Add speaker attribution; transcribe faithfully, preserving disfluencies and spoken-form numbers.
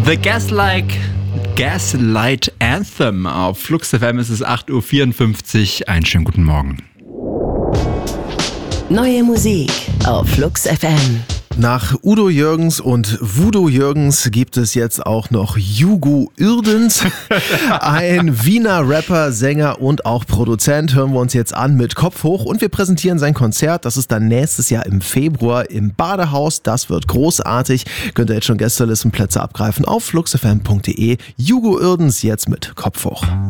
Speaker 1: The Gaslight, Gaslight Anthem auf Flux F M. Es ist acht Uhr vierundfünfzig. Einen schönen guten Morgen.
Speaker 2: Neue Musik auf Flux F M.
Speaker 3: Nach Udo Jürgens und Voodoo Jürgens gibt es jetzt auch noch Hugo Irdens. Ein Wiener Rapper, Sänger und auch Produzent. Hören wir uns jetzt an mit Kopf hoch und wir präsentieren sein Konzert. Das ist dann nächstes Jahr im Februar im Badehaus. Das wird großartig. Könnt ihr jetzt schon Gästelistenplätze abgreifen auf fluxfm punkt de. Hugo Irdens jetzt mit Kopf hoch.